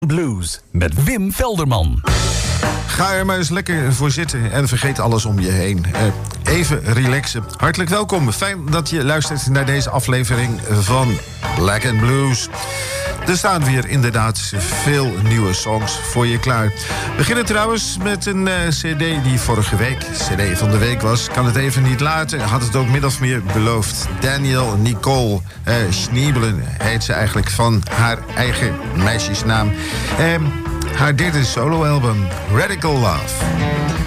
Blues met Wim Velderman. Ga er maar eens lekker voor zitten en vergeet alles om je heen. Even relaxen. Hartelijk welkom. Fijn dat je luistert naar deze aflevering van Black and Blues. Er staan weer inderdaad veel nieuwe songs voor je klaar. We beginnen trouwens met een cd die vorige week cd van de week was. Kan het even niet laten, had het ook min of meer beloofd. Danielle Nicole Schniebelen heet ze eigenlijk van haar eigen meisjesnaam. Haar derde soloalbum, Radical Love.